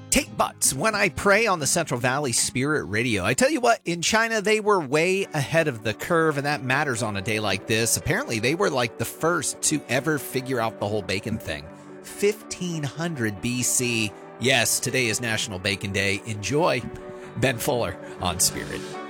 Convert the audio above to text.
Take butts when I pray on the Central Valley Spirit Radio. I tell you what, in China, they were way ahead of the curve, and that matters on a day like this. Apparently, they were like the first to ever figure out the whole bacon thing. 1500 BC. Yes, today is National Bacon Day. Enjoy. Ben Fuller on Spirit.